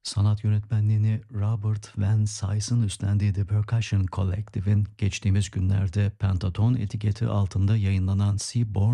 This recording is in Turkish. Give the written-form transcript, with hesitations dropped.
Sanat yönetmenliğini Robert Van Sice'ın üstlendiği The Percussion Collective'in geçtiğimiz günlerde Pentaton etiketi altında yayınlanan Seaborn